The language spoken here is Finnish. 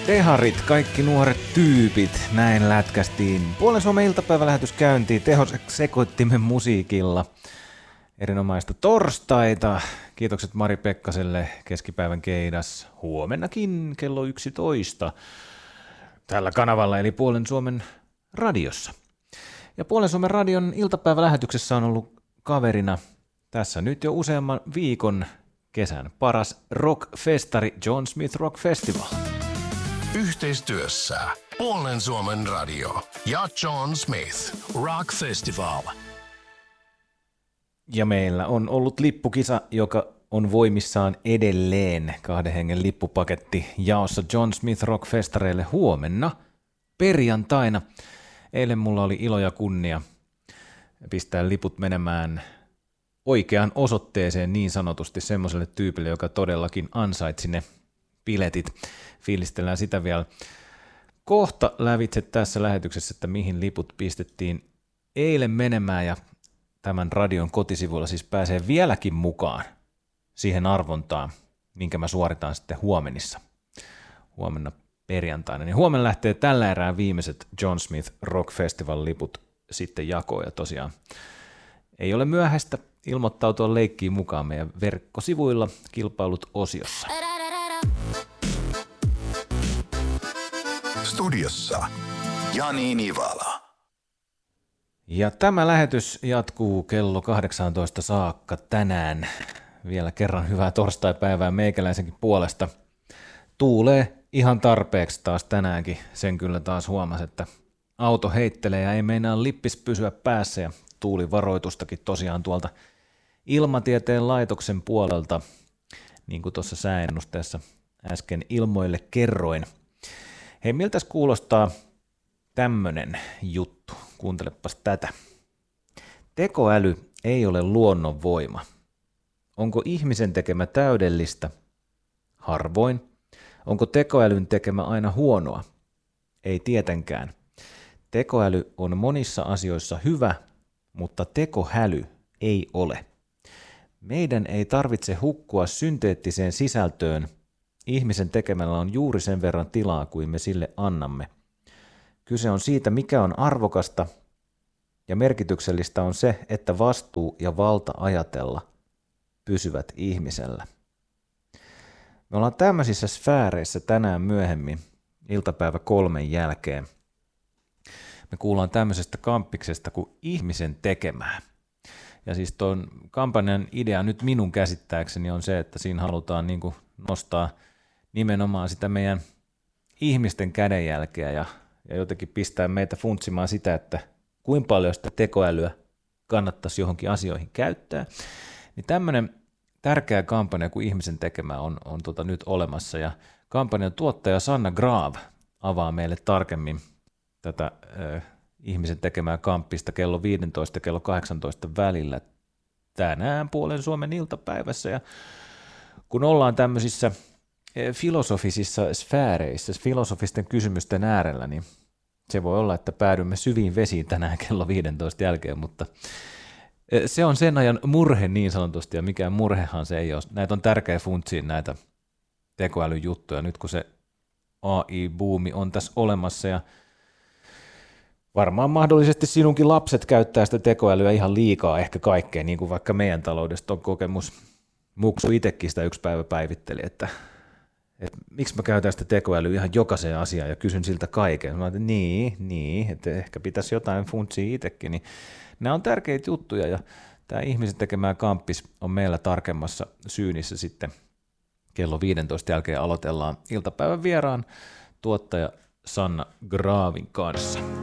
Teharit, kaikki nuoret tyypit, näin lätkästiin. Puolen Suomen iltapäivälähetys käyntiin sekoittimen musiikilla. Erinomaista torstaita. Kiitokset Mari Pekkaselle, keskipäivän keidas. Huomennakin kello 11 tällä kanavalla, eli Puolen Suomen radiossa. Ja Puolen Suomen radion iltapäivälähetyksessä on ollut kaverina tässä nyt jo useamman viikon kesän paras rockfestari John Smith Rock Festival. Yhteistyössä Puolen Suomen radio ja John Smith Rock Festival. Ja meillä on ollut lippukisa, joka on voimissaan edelleen. 2 hengen lippupaketti jaossa John Smith Rock Festareille huomenna perjantaina. Eilen mulla oli ilo ja kunnia pistää liput menemään oikeaan osoitteeseen niin sanotusti semmoiselle tyypille, joka todellakin ansaitsi ne biletit. Fiilistellään sitä vielä kohta lävitse tässä lähetyksessä, että mihin liput pistettiin eilen menemään, ja tämän radion kotisivuilla siis pääsee vieläkin mukaan siihen arvontaan, minkä mä suoritan sitten huomenna perjantaina. Niin huomenna lähtee tällä erää viimeiset John Smith Rock Festival liput sitten jakoon, ja tosiaan ei ole myöhäistä ilmoittautua leikkiin mukaan meidän verkkosivuilla kilpailut osiossa. Studiossa Jani Nivala. Ja tämä lähetys jatkuu kello 18 saakka tänään. Vielä kerran hyvää torstaipäivää meikäläisenkin puolesta. Tuulee ihan tarpeeksi taas tänäänkin. Sen kyllä taas huomasi, että auto heittelee ja ei meinaa lippis pysyä päässä. Ja tuulivaroitustakin tosiaan tuolta Ilmatieteen laitoksen puolelta, niin kuin tuossa sääennusteessa äsken ilmoille kerroin. Hei, miltäs kuulostaa tämmönen juttu? Kuuntelepas tätä. Tekoäly ei ole luonnonvoima. Onko ihmisen tekemä täydellistä? Harvoin. Onko tekoälyn tekemä aina huonoa? Ei tietenkään. Tekoäly on monissa asioissa hyvä, mutta tekohäly ei ole. Meidän ei tarvitse hukkua synteettiseen sisältöön. Ihmisen tekemällä on juuri sen verran tilaa kuin me sille annamme. Kyse on siitä, mikä on arvokasta, ja merkityksellistä on se, että vastuu ja valta ajatella pysyvät ihmisellä. Me ollaan tämmöisissä sfääreissä tänään myöhemmin iltapäivä 3 jälkeen. Me kuullaan tämmöisestä kampiksesta kuin ihmisen tekemää. Ja siis tuon kampanjan idea nyt minun käsittääkseni on se, että siinä halutaan niin kuin nostaa nimenomaan sitä meidän ihmisten kädenjälkeä ja jotenkin pistää meitä funtsimaan sitä, että kuinka paljon sitä tekoälyä kannattaisi johonkin asioihin käyttää. Niin tämmöinen tärkeä kampanja kuin ihmisen tekemä on nyt olemassa, ja kampanjan tuottaja Sanna Graav avaa meille tarkemmin tätä ihmisen tekemää kamppista kello 15 ja kello 18 välillä tänään Puolen Suomen iltapäivässä. Ja kun ollaan tämmöisissä filosofisissa sfääreissä, filosofisten kysymysten äärellä, niin se voi olla, että päädymme syviin vesiin tänään kello 15 jälkeen, mutta se on sen ajan murhe niin sanotusti, ja mikään murhehan se ei ole. Näitä on tärkeä funtsia, näitä tekoälyjuttuja, nyt kun se AI-buumi on tässä olemassa, ja varmaan mahdollisesti sinunkin lapset käyttää sitä tekoälyä ihan liikaa ehkä kaikkeen, niin kuin vaikka meidän taloudesta on kokemus. Muksu itsekin sitä yksi päivä päivitteli, että miksi mä käytän sitä tekoälyä ihan jokaiseen asiaan ja kysyn siltä kaiken. Mä ajattelin, niin, että ehkä pitäisi jotain funtsia itsekin. Niin nämä on tärkeitä juttuja, ja tämä ihmisen tekemää kamppis on meillä tarkemmassa syynissä sitten kello 15 jälkeen aloitellaan iltapäivän vieraan tuottaja Sanna Graavin kanssa.